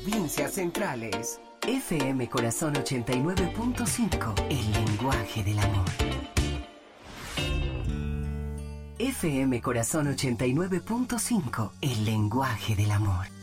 provincias centrales. FM Corazón 89.5, el lenguaje del amor. FM Corazón 89.5, el lenguaje del amor.